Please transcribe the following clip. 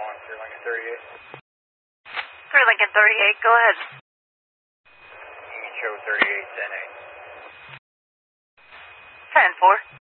3 Lincoln 38. 3 Lincoln 38, go ahead. Union Show 38, 10-8. 10-4.